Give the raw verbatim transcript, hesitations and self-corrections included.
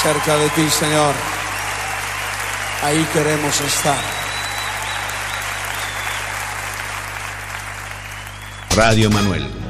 cerca de ti, Señor. Ahí queremos estar. Radio Emanuel.